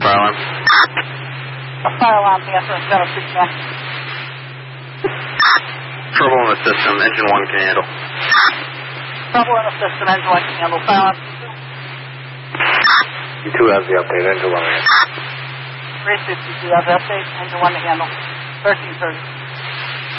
fire alarm. Fire alarm, the answer is 769. Trouble in the system, engine 1 can handle. Trouble in the system, engine 1 can handle. Fire alarm. You 2 has the update, engine 1 can handle. 362 has the update, engine 1 to handle. 1330.